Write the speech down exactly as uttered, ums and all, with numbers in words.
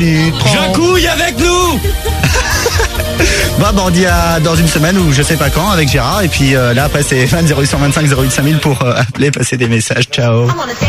minutes trente. Jacouille avec nous. Bah, bah, on dit à dans une semaine ou je sais pas quand avec Gérard. Et puis euh, là après c'est vingt zéro huit cent vingt-cinq zéro huit cinq mille pour euh, appeler, passer des messages. Ciao.